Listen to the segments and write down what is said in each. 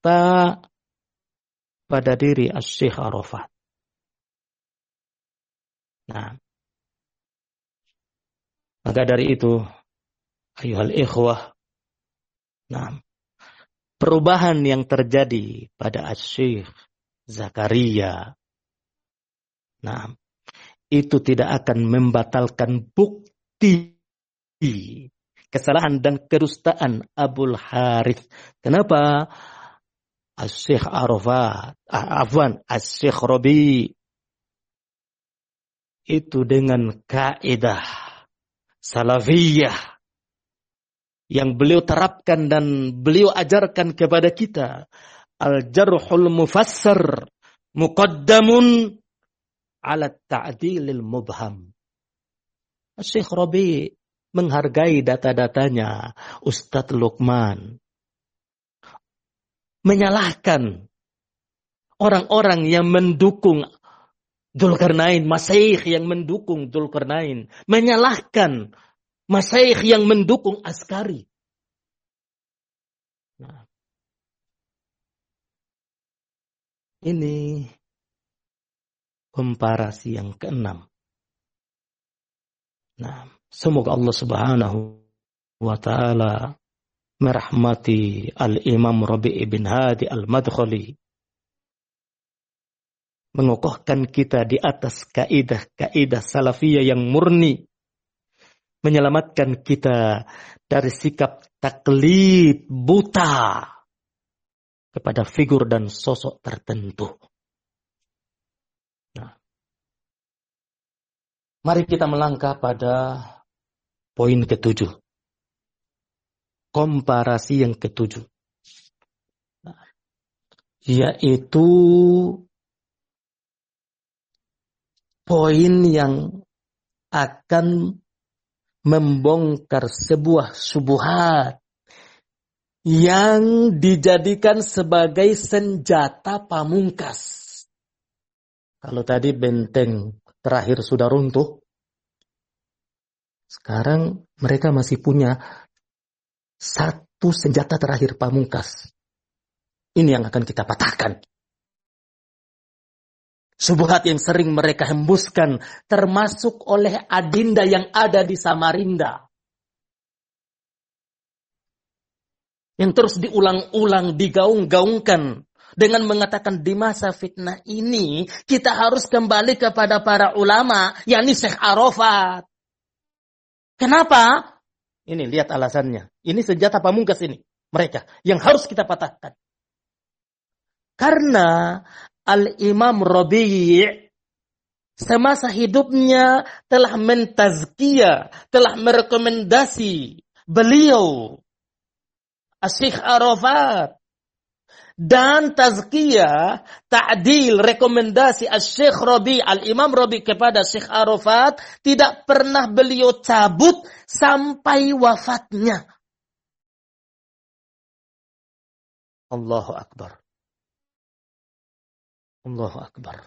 tercipta pada diri Asy-Syaikh Arafat. Nah, maka dari itu, ayuhal ikhwah, nah, perubahan yang terjadi pada Asy-Syaikh Zakaria, nah, itu tidak akan membatalkan bukti kesalahan dan kedustaan Abul Harith. Kenapa? Asy-Syaikh Arafat, Asy-Syaikh Rabi itu dengan kaidah salafiyah yang beliau terapkan dan beliau ajarkan kepada kita, al-jarhul mufassar muqaddamun ala ta'dilil mubham. Syekh Rabi menghargai data-datanya Ustadz Luqman, menyalahkan orang-orang yang mendukung Dzulkarnain, masyayikh yang mendukung Dzulkarnain, menyalahkan masyayikh yang mendukung Askari. Nah, ini komparasi yang keenam. Nah, semoga Allah Subhanahu wa taala merahmati Al-Imam Rabi' bin Hadi Al-Madkhali, mengokohkan kita di atas kaidah-kaidah salafiyah yang murni, menyelamatkan kita dari sikap taklid buta kepada figur dan sosok tertentu. Nah, mari kita melangkah pada poin ketujuh. Komparasi yang ketujuh. Nah, yaitu poin yang akan membongkar sebuah syubhat yang dijadikan sebagai senjata pamungkas. Kalau tadi benteng terakhir sudah runtuh, sekarang mereka masih punya satu senjata terakhir pamungkas. Ini yang akan kita patahkan. Syubhat yang sering mereka hembuskan, termasuk oleh adinda yang ada di Samarinda. Yang terus diulang-ulang, digaung-gaungkan. Dengan mengatakan di masa fitnah ini, kita harus kembali kepada para ulama, yakni Syekh Arafat. Kenapa? Ini lihat alasannya. Ini senjata pamungkas ini. Mereka yang harus kita patahkan. Karena Al-Imam Rabi' semasa hidupnya telah mentazkiyah, telah merekomendasi beliau Asy-Syaikh Arafat, dan tazkiyah, ta'dil, rekomendasi Asy-Syaikh Rabi', Al-Imam Rabi' kepada Syekh Arafat tidak pernah beliau cabut sampai wafatnya. Allahu Akbar. Allahu Akbar.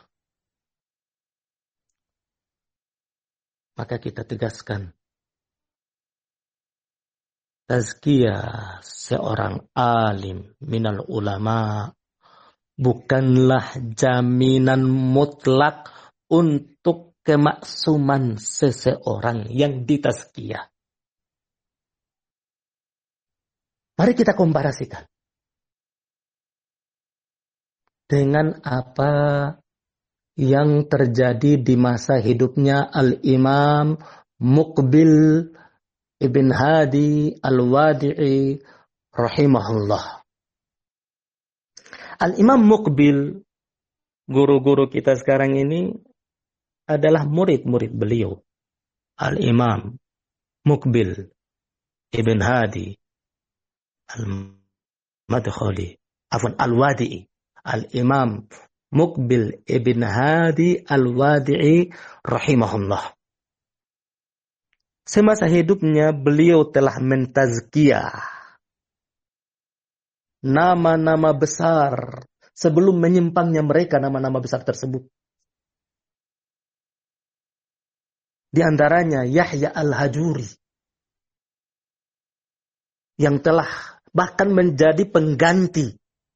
Maka kita tegaskan, tazkiyah seorang alim minal ulama bukanlah jaminan mutlak untuk kemaksuman seseorang yang ditazkiyah. Mari kita komparasikan dengan apa yang terjadi di masa hidupnya Al-Imam Muqbil Ibn Hadi Al-Wadi'i rahimahullah. Al-Imam Muqbil, guru-guru kita sekarang ini adalah murid-murid beliau. Al-Imam Muqbil Ibn Hadi Al-Madkhali, Al-Wadi'i. Al-Imam Muqbil Ibn Hadi Al-Wadi'i rahimahullah. Semasa hidupnya beliau telah mentazkiyah nama-nama besar sebelum menyimpangnya mereka nama-nama besar tersebut. Di antaranya Yahya Al-Hajuri yang telah bahkan menjadi pengganti